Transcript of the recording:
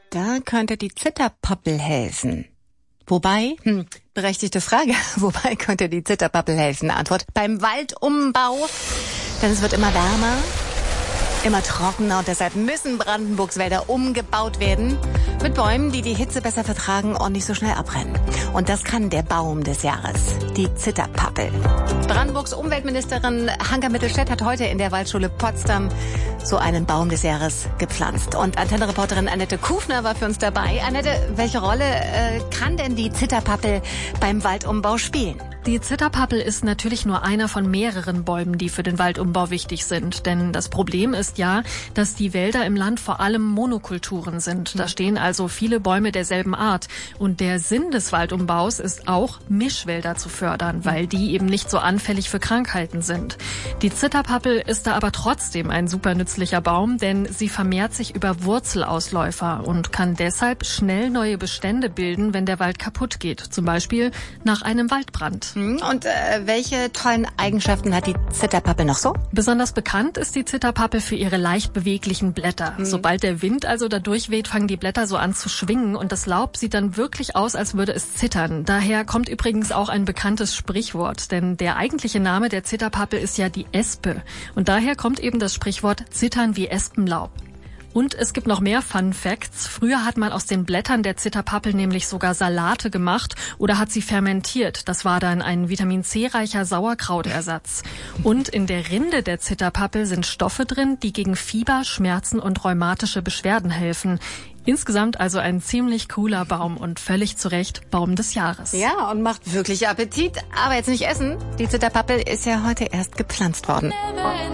Da könnte die Zitterpappel helfen. Wobei, berechtigte Frage, wobei könnte die Zitterpappel helfen? Antwort, beim Waldumbau. Denn es wird immer wärmer, immer trockener und deshalb müssen Brandenburgs Wälder umgebaut werden mit Bäumen, die die Hitze besser vertragen und nicht so schnell abbrennen. Und das kann der Baum des Jahres, die Zitterpappel. Brandenburgs Umweltministerin Hanka Mittelstädt hat heute in der Waldschule Potsdam so einen Baum des Jahres gepflanzt. Und Antenne-Reporterin Annette Kufner war für uns dabei. Annette, welche Rolle kann denn die Zitterpappel beim Waldumbau spielen? Die Zitterpappel ist natürlich nur einer von mehreren Bäumen, die für den Waldumbau wichtig sind. Denn das Problem ist ja, dass die Wälder im Land vor allem Monokulturen sind. Da stehen also viele Bäume derselben Art. Und der Sinn des Waldumbaus ist auch, Mischwälder zu fördern, weil die eben nicht so anfällig für Krankheiten sind. Die Zitterpappel ist da aber trotzdem ein super nützlicher Baum, denn sie vermehrt sich über Wurzelausläufer und kann deshalb schnell neue Bestände bilden, wenn der Wald kaputt geht. Zum Beispiel nach einem Waldbrand. Und welche tollen Eigenschaften hat die Zitterpappel noch so? Besonders bekannt ist die Zitterpappel für ihre leicht beweglichen Blätter. Sobald der Wind also da durchweht, fangen die Blätter so an zu schwingen und das Laub sieht dann wirklich aus, als würde es zittern. Daher kommt übrigens auch ein bekanntes Sprichwort, denn der eigentliche Name der Zitterpappel ist ja die Espe. Und daher kommt eben das Sprichwort zittern wie Espenlaub. Und es gibt noch mehr Fun Facts. Früher hat man aus den Blättern der Zitterpappel nämlich sogar Salate gemacht oder hat sie fermentiert. Das war dann ein Vitamin-C-reicher Sauerkrautersatz. Und in der Rinde der Zitterpappel sind Stoffe drin, die gegen Fieber, Schmerzen und rheumatische Beschwerden helfen. Insgesamt also ein ziemlich cooler Baum und völlig zu Recht Baum des Jahres. Ja, und macht wirklich Appetit. Aber jetzt nicht essen. Die Zitterpappel ist ja heute erst gepflanzt worden.